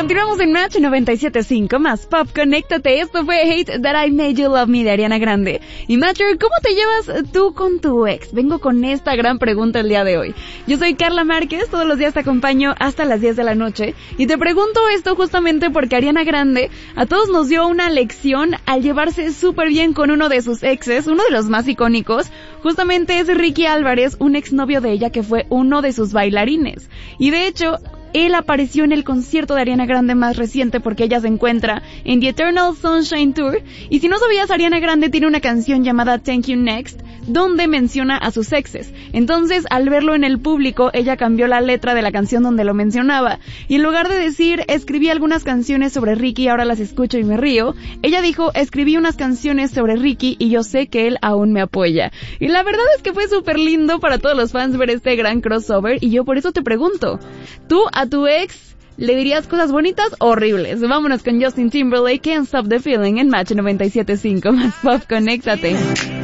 Continuamos en Match 97.5 más Pop, conéctate. Esto fue Hate That I Made You Love Me de Ariana Grande. Y Matcher, ¿cómo te llevas tú con tu ex? Vengo con esta gran pregunta el día de hoy. Yo soy Carla Márquez, todos los días te acompaño hasta las 10 de la noche. Y te pregunto esto justamente porque Ariana Grande a todos nos dio una lección al llevarse súper bien con uno de sus exes, uno de los más icónicos. Justamente es Ricky Álvarez, un exnovio de ella que fue uno de sus bailarines. Y de hecho, él apareció en el concierto de Ariana Grande más reciente porque ella se encuentra en The Eternal Sunshine Tour. Y si no sabías, Ariana Grande tiene una canción llamada Thank You Next, donde menciona a sus exes. Entonces, al verlo en el público, ella cambió la letra de la canción donde lo mencionaba. Y en lugar de decir, escribí algunas canciones sobre Ricky, ahora las escucho y me río, ella dijo, escribí unas canciones sobre Ricky y yo sé que él aún me apoya. Y la verdad es que fue súper lindo para todos los fans ver este gran crossover. Y yo por eso te pregunto, ¿tú a tu ex le dirías cosas bonitas o horribles? Vámonos con Justin Timberlake, Can't Stop the Feeling en Match 97.5 más Pop, conéctate.